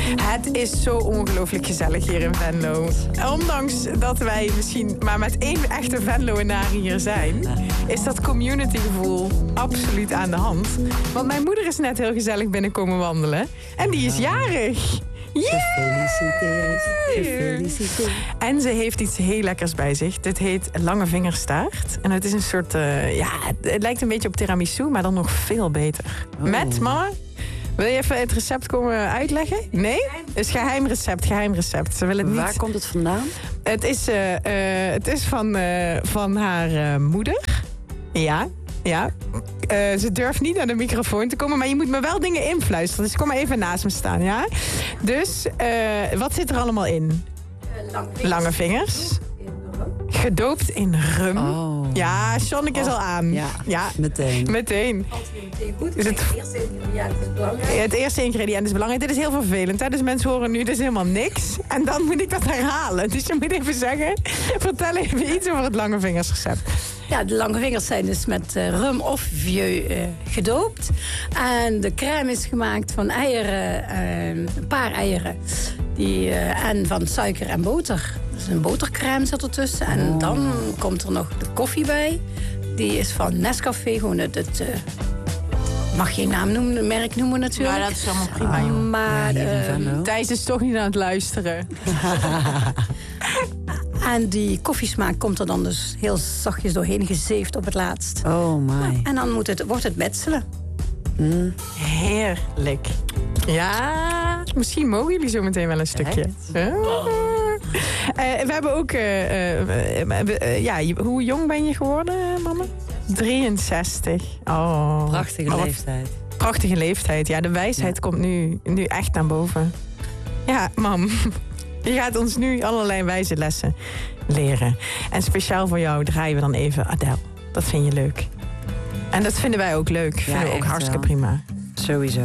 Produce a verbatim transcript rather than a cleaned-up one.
Het is zo ongelooflijk gezellig hier in Venlo. Ondanks dat wij misschien maar met één echte Venloenaar hier zijn, is dat communitygevoel absoluut aan de hand. Want mijn moeder is net heel gezellig binnenkomen wandelen. En die is jarig. Gefeliciteerd, gefeliciteerd. En ze heeft iets heel lekkers bij zich. Dit heet lange vingerstaart. En het is een soort, uh, ja, het lijkt een beetje op tiramisu, maar dan nog veel beter. Oh. Met, mama, wil je even het recept komen uitleggen? Nee? Het is geheim recept, geheim recept. Ze wil het niet. Waar komt het vandaan? Het is, uh, uh, het is van, uh, van haar uh, moeder. Ja. Ja, uh, ze durft niet naar de microfoon te komen, maar je moet me wel dingen influisteren. Dus kom maar even naast me staan, ja? Dus, uh, wat zit er allemaal in? Uh, lange vingers. Lange vingers. Gedoopt in rum. Oh. Ja, Sjonneke is oh. al aan. Ja, ja. meteen. Meteen. Goed, is het... het eerste ingrediënt is belangrijk. Het eerste ingrediënt is belangrijk. Dit is heel vervelend, hè? Dus mensen horen nu, dit is helemaal niks. En dan moet ik dat herhalen. Dus je moet even zeggen, vertel even iets over het lange vingersrecept. Ja, de lange vingers zijn dus met uh, rum of vieux uh, gedoopt. En de crème is gemaakt van eieren, uh, een paar eieren. Die, uh, en van suiker en boter. Dus een botercrème zit ertussen. En oh. dan komt er nog de koffie bij. Die is van Nescafé, gewoon het... het uh, mag geen naam noemen, een merk noemen natuurlijk. Maar dat is allemaal prima, joh. Maar ja, uh, Thijs is toch niet aan het luisteren. En die koffiesmaak komt er dan dus heel zachtjes doorheen gezeefd op het laatst. Oh my. Nou, en dan moet het, wordt het metselen. Mm. Heerlijk. Ja, misschien mogen jullie zo meteen wel een stukje. Uh, we hebben ook... Uh, uh, uh, uh, ja, hoe jong ben je geworden, mama? drieënzestig. Oh. Prachtige oh, leeftijd. Prachtige leeftijd. Ja, de wijsheid ja. komt nu, nu echt naar boven. Ja, mam. Je gaat ons nu allerlei wijze lessen leren. En speciaal voor jou draaien we dan even Adele. Dat vind je leuk. En dat vinden wij ook leuk. Ja, vinden we ook hartstikke wel. Prima. Sowieso.